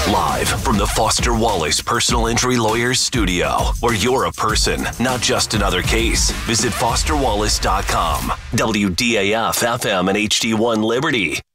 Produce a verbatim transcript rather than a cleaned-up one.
Live from the Foster Wallace Personal Injury Lawyers studio, where you're a person, not just another case. Visit foster wallace dot com. W D A F F M and H D one Liberty.